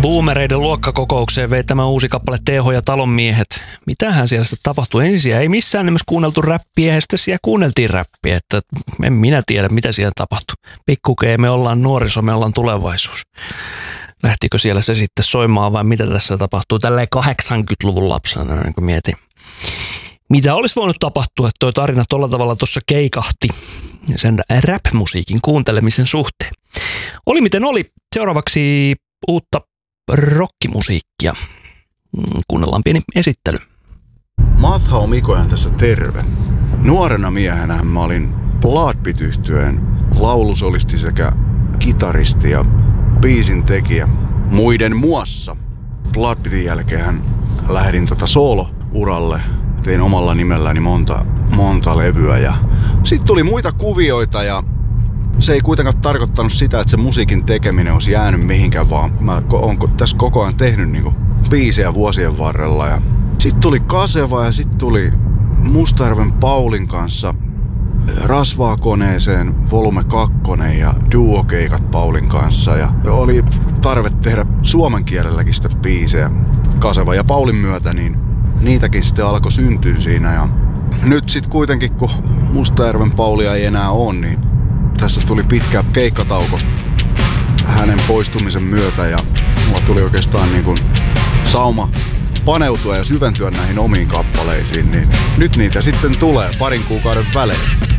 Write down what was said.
Boomereiden luokkakokoukseen vei tämä uusi kappale Teho ja Talonmiehet. Mitähän siellä sitten tapahtui ensin? Ei missään nimessä kuunneltu räppiä, ja sitten siellä kuunneltiin räppiä, että en minä tiedä, mitä siellä tapahtui. Pikkukee, me ollaan nuoriso, me ollaan tulevaisuus. Lähtikö siellä se sitten soimaan vai mitä tässä tapahtuu? Tälleen 80-luvun lapsena, niin kuin mietin. Mitä olisi voinut tapahtua, että toi tarina tolla tavalla tuossa keikahti sen rap-musiikin kuuntelemisen suhteen? Oli miten oli. Seuraavaksi uutta rockimusiikkia. Kuunnellaan pieni esittely. Matthau Mikojan tässä terve. Nuorena miehenä mä olin Bloodbeat-yhtyeen laulusolisti sekä kitaristi ja biisin tekijä. Muiden muassa Bloodbeatin jälkeen lähdin soolo-uralle. Tein omalla nimelläni monta levyä ja sitten tuli muita kuvioita ja se ei kuitenkaan tarkoittanut sitä, että se musiikin tekeminen olisi jäänyt mihinkään, vaan mä oon tässä koko ajan tehnyt niinku biisejä vuosien varrella. Ja sitten tuli Kaseva ja sitten tuli Mustajärven Paulin kanssa Rasvaa-koneeseen volume 2 ja duokeikat Paulin kanssa. Ja oli tarve tehdä suomen kielelläkin sitä biisejä Kaseva ja Paulin myötä, niin niitäkin sitten alkoi syntyä siinä. Ja nyt sitten kuitenkin, kun Mustajärven Paulia ei enää ole, niin tässä tuli pitkä keikkatauko hänen poistumisen myötä ja mulla tuli oikeastaan niin kuin sauma paneutua ja syventyä näihin omiin kappaleisiin, niin nyt niitä sitten tulee parin kuukauden välein.